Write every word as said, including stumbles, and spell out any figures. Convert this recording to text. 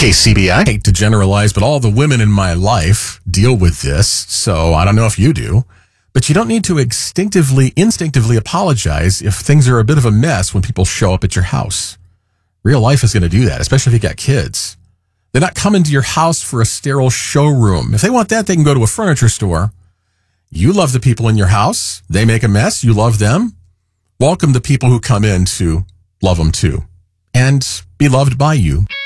K C B I. I hate to generalize, but all the women in my life deal with this, so I don't know if you do. But you don't need to instinctively, instinctively apologize if things are a bit of a mess when people show up at your house. Real life is going to do that, especially if you got kids. They're not coming to your house for a sterile showroom. If they want that, they can go to a furniture store. You love the people in your house. They make a mess. You love them. Welcome the people who come in to love them too and be loved by you.